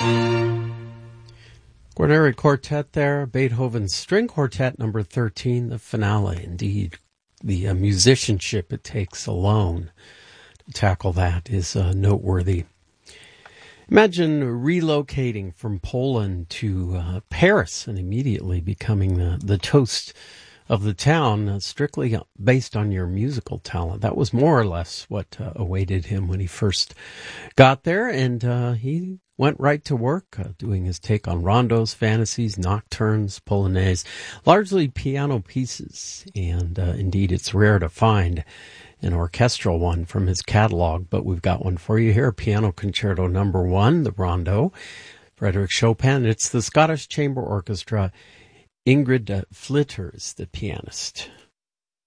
Guarneri Quartet there, Beethoven's String Quartet number 13, the finale. Indeed, the musicianship it takes alone to tackle that is noteworthy. Imagine relocating from Poland to Paris and immediately becoming the toast of the town, strictly based on your musical talent. That was more or less what awaited him when he first got there, and he went right to work, doing his take on rondos, fantasies, nocturnes, polonaise, largely piano pieces, and indeed it's rare to find an orchestral one from his catalog, but we've got one for you here, Piano Concerto number 1, the Rondo, Frederick Chopin. It's the Scottish Chamber Orchestra. Ingrid Flitters, the pianist.